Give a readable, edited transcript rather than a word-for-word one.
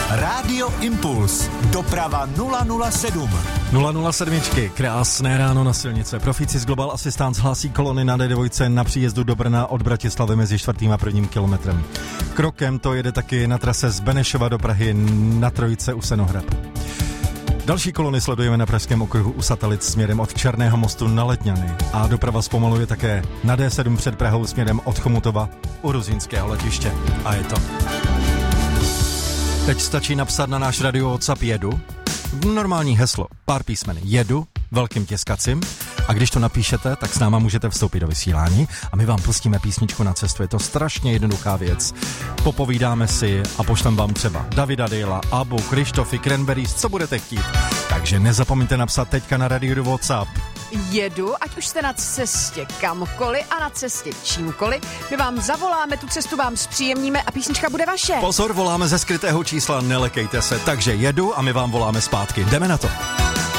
Rádio Impuls. Doprava 007. 007. Krásné ráno na silnice. Profíci z Global Assistance hlásí kolony na D2 na příjezdu do Brna od Bratislavy mezi 4. a 1. kilometrem. Krokem to jede taky na trase z Benešova do Prahy na Trojice u Senohrad. Další kolony sledujeme na Pražském okruhu u Satelit směrem od Černého mostu na Letňany a doprava zpomaluje také na D7 před Prahou směrem od Chomutova u Ruzyňského letiště. A je to. Teď stačí napsat na náš radio WhatsApp jedu, normální heslo, pár písmen jedu, velkým tiskacím, a když to napíšete, tak s náma můžete vstoupit do vysílání a my vám pustíme písničku na cestu. Je to strašně jednoduchá věc. Popovídáme si a pošlem vám třeba Davida Dejla, Abu, Krištofy, Cranberries, co budete chtít. Takže nezapomeňte napsat teďka na radio WhatsApp. Jedu, ať už jste na cestě kamkoliv a na cestě čímkoliv, my vám zavoláme, tu cestu vám zpříjemníme a písnička bude vaše. Pozor, voláme ze skrytého čísla, nelekejte se, takže jedu a my vám voláme zpátky. Jdeme na to.